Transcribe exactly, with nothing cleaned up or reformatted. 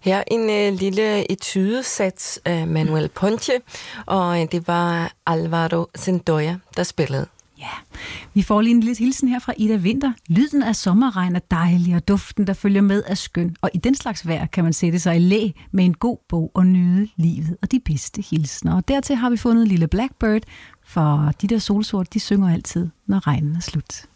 Her en øh, lille etydesats af Manuel Ponce, og øh, det var Alvaro Sendoya, der spillede. Ja, vi får lige en lille hilsen her fra Ida Vinter. Lyden af sommerregn er dejlig, og duften, der følger med, er skøn. Og i den slags vejr kan man sætte sig i læ med en god bog og nyde livet og de bedste hilsner. Og dertil har vi fundet lille Blackbird, for de der solsorte, de synger altid, når regnen er slut.